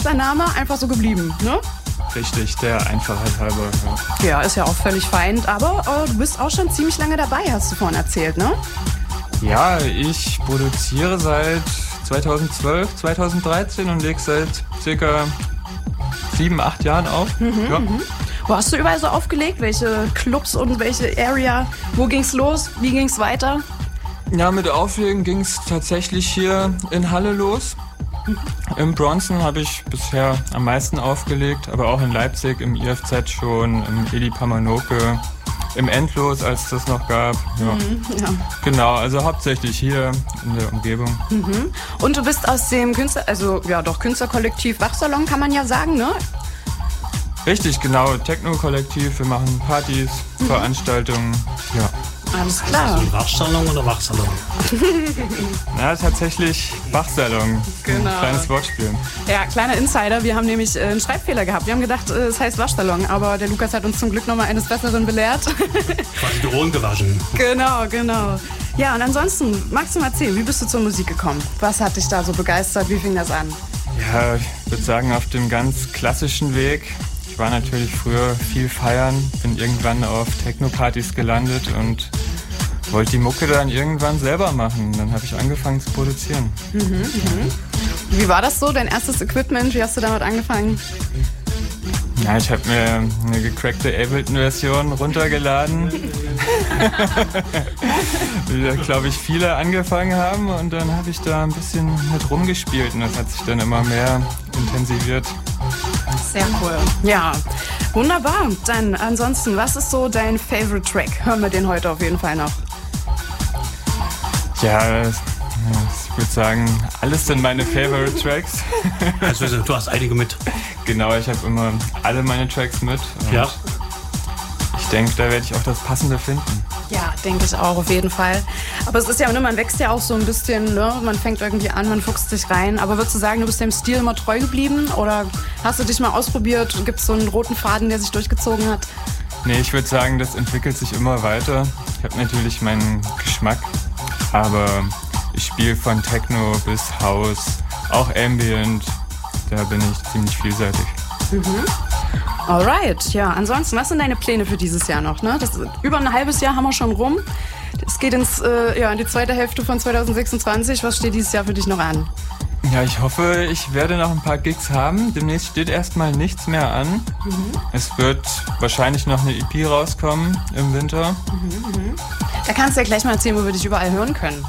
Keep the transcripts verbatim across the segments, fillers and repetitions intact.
der Name einfach so geblieben, ne? Richtig, der Einfachheit halber. Ja, ja, ist ja auch völlig fein. Aber äh, du bist auch schon ziemlich lange dabei, hast du vorhin erzählt, ne? Ja, ich produziere seit zweitausendzwölf, zweitausenddreizehn und lege seit circa sieben, acht Jahren auf. Mhm, ja. mhm. Wo hast du überall so aufgelegt? Welche Clubs und welche Area? Wo ging's los? Wie ging's weiter? Ja, mit Auflegen ging's tatsächlich hier in Halle los. Im Bronson habe ich bisher am meisten aufgelegt, aber auch in Leipzig, im I F Z schon, im Eli Pamanoke, im Endlos, als es das noch gab. Ja. Mhm, ja. Genau, also hauptsächlich hier in der Umgebung. Mhm. Und du bist aus dem Künstler, also ja doch Künstlerkollektiv Wachsalon, kann man ja sagen, ne? Richtig, genau, Techno-Kollektiv, wir machen Partys, mhm. Veranstaltungen, ja. Alles klar. Ist das ein Wachsalon oder Wachsalon? Na, tatsächlich Wachsalon. Genau. Ein kleines Wortspiel. Ja, kleiner Insider. Wir haben nämlich äh, einen Schreibfehler gehabt. Wir haben gedacht, äh, es heißt Waschsalon, aber der Lukas hat uns zum Glück nochmal eines Besseren belehrt. Quasi die Ohren gewaschen. Genau, genau. Ja, und ansonsten, magst du mal erzählen, wie bist du zur Musik gekommen? Was hat dich da so begeistert? Wie fing das an? Ja, ich würde sagen, auf dem ganz klassischen Weg. Ich war natürlich früher viel feiern, bin irgendwann auf Techno-Partys gelandet und wollte die Mucke dann irgendwann selber machen. Dann habe ich angefangen zu produzieren. Mhm, mhm. Wie war das so, dein erstes Equipment? Wie hast du damit angefangen? Ja, ich habe mir eine gecrackte Ableton-Version runtergeladen, wie da, glaube ich, viele angefangen haben. Und dann habe ich da ein bisschen mit rumgespielt und das hat sich dann immer mehr intensiviert. Sehr cool. Ja, wunderbar. Dann ansonsten, was ist so dein Favorite Track? Hören wir den heute auf jeden Fall noch. Ja, ich würde sagen, alles sind meine Favorite Tracks. Also du hast einige mit. Genau, ich habe immer alle meine Tracks mit. Und ja. Ich denke, da werde ich auch das Passende finden. Ja, denke ich auch, auf jeden Fall. Aber es ist ja, ne, man wächst ja auch so ein bisschen, ne? Man fängt irgendwie an, man fuchst sich rein. Aber würdest du sagen, du bist dem Stil immer treu geblieben? Oder hast du dich mal ausprobiert? Gibt es so einen roten Faden, der sich durchgezogen hat? Nee, ich würde sagen, das entwickelt sich immer weiter. Ich habe natürlich meinen Geschmack, aber ich spiele von Techno bis House, auch Ambient. Da bin ich ziemlich vielseitig. Mhm. Alright, ja. Ansonsten, was sind deine Pläne für dieses Jahr noch? Ne? Das, über ein halbes Jahr haben wir schon rum. Es geht ins, äh, ja, in die zweite Hälfte von zweitausendsechsundzwanzig. Was steht dieses Jahr für dich noch an? Ja, ich hoffe, ich werde noch ein paar Gigs haben. Demnächst steht erstmal nichts mehr an. Mhm. Es wird wahrscheinlich noch eine E P rauskommen im Winter. Mhm, mhm. Da kannst du ja gleich mal erzählen, wo wir dich überall hören können.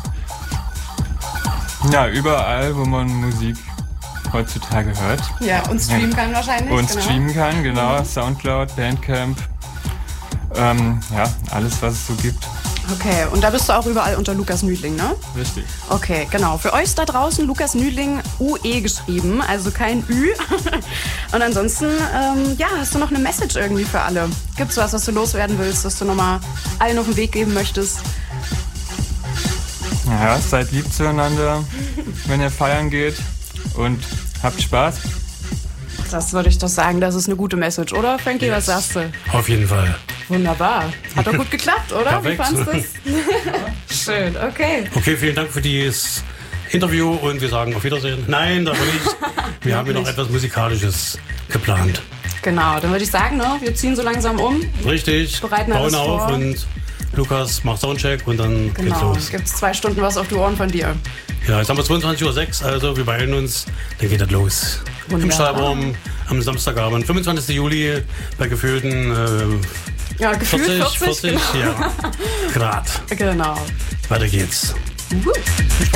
Ja, überall, wo man Musik heutzutage hört. Ja, und streamen kann wahrscheinlich. Und genau. streamen kann, genau. Soundcloud, Bandcamp. Ähm, ja, alles, was es so gibt. Okay, und da bist du auch überall unter Lukas Nüdling, ne? Richtig. Okay, genau. Für euch da draußen Lukas Nüdling, U E geschrieben, also kein Ü. Und ansonsten, ähm, ja, hast du noch eine Message irgendwie für alle? Gibt's was, was du loswerden willst, was du nochmal allen auf den Weg geben möchtest? Ja, seid lieb zueinander, wenn ihr feiern geht und habt Spaß. Das würde ich doch sagen, das ist eine gute Message, oder Frankie, yes. Was sagst du? Auf jeden Fall. Wunderbar. Hat doch gut geklappt, oder? Perfekt. Wie fandest du das? Schön, okay. Okay, vielen Dank für dieses Interview und wir sagen auf Wiedersehen. Nein, aber nicht. Wir haben hier noch etwas Musikalisches geplant. Genau, dann würde ich sagen, ne, wir ziehen so langsam um. Richtig, bereiten bauen alles auf vor. Und Lukas macht Soundcheck und dann genau. geht's los. Gibt es zwei Stunden was auf die Ohren von dir. Ja, jetzt haben wir zweiundzwanzig Uhr sechs, also wir beeilen uns, dann geht das los. Wunderbar. Im Stahlraum am Samstagabend, fünfundzwanzigsten Juli, bei gefühlten äh, ja, gefühlt vierzig, vierzig, vierzig genau. ja, Grad. Genau. Weiter geht's. Uh-huh. Viel Spaß.